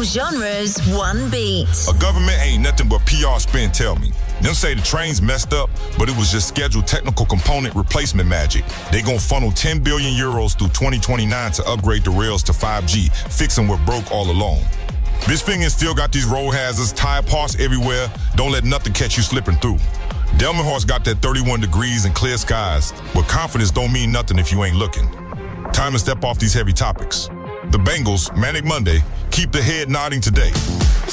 genres, one beat. A government ain't nothing but PR spin, tell me. Them say the train's messed up, but it was just scheduled technical component replacement magic. They gon' funnel 10 billion euros through 2029 to upgrade the rails to 5G, fixing what broke all along. Bispingen still got these road hazards, tire parts everywhere. Don't let nothing catch you slipping through. Delmenhorst got that 31 degrees and clear skies, but confidence don't mean nothing if you ain't looking. Time to step off these heavy topics. The Bengals, Manic Monday, keep the head nodding today.